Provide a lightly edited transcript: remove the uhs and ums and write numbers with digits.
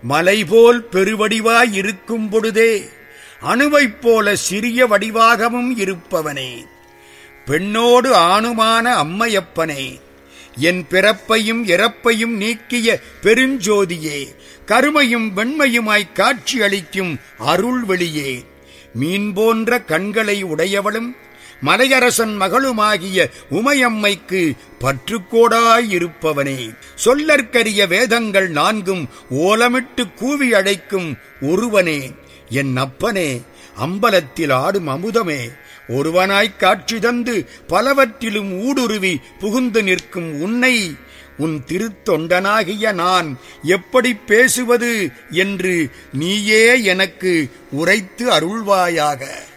மலைபோல் பெருவடிவாய் இருக்கும் பொழுதே அணுவைப் போல சிறிய வடிவாகவும் இருப்பவனே, பெண்ணோடு ஆணுமான அம்மையப்பனே, என் பிறப்பையும் இறப்பையும் நீக்கிய பெருஞ்சோதியே, கருமையும் வெண்மையுமாய் காட்சி அளிக்கும் அருள்வெளியே, மீன் போன்ற கண்களை உடையவளும் மலையரசன் மகளுமாகிய உமையம்மைக்கு பற்றுக்கோடாயிருப்பவனே, சொல்லற்கரிய வேதங்கள் நான்கும் ஓலமிட்டு கூவி அழைக்கும் ஒருவனே, என் அப்பனே, அம்பலத்தில் ஆடும் அமுதமே, ஒருவனாய்க் காட்சி தந்து பலவற்றிலும் ஊடுருவி புகுந்து நிற்கும் உன்னை உன் திருத்தொண்டனாகிய நான் எப்படி பேசுவது என்று நீயே எனக்கு உரைத்து அருள்வாயாக.